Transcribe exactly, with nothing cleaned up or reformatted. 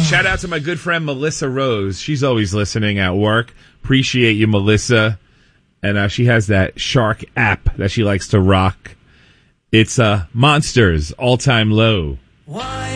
shout out to my good friend Melissa Rose. She's always listening at work. Appreciate you, Melissa. And uh, she has that Shark app that she likes to rock. It's uh, Monsters, All Time Low. Why